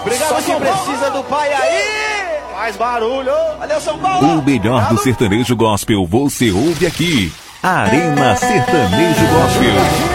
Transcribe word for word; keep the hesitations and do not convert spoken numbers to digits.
Obrigado, Só que precisa do pai aí. Faz barulho. Valeu, São Paulo. O melhor do sertanejo gospel você ouve aqui. Arena Sertanejo Gospel.